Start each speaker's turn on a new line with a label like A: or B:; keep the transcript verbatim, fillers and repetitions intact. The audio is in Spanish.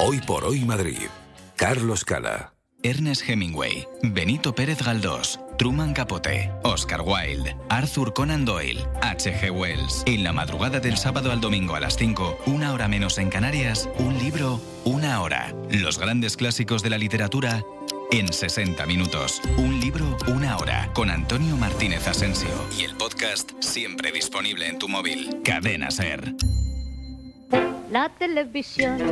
A: Hoy por hoy Madrid. Carlos Cala.
B: Ernest Hemingway, Benito Pérez Galdós, Truman Capote, Oscar Wilde, Arthur Conan Doyle, H G Wells. En la madrugada del sábado al domingo a las cinco, una hora menos en Canarias, un libro, una hora. Los grandes clásicos de la literatura en sesenta minutos. Un libro, una hora. Con Antonio Martínez Asensio. Y el podcast siempre disponible en tu móvil. Cadena SER.
C: La televisión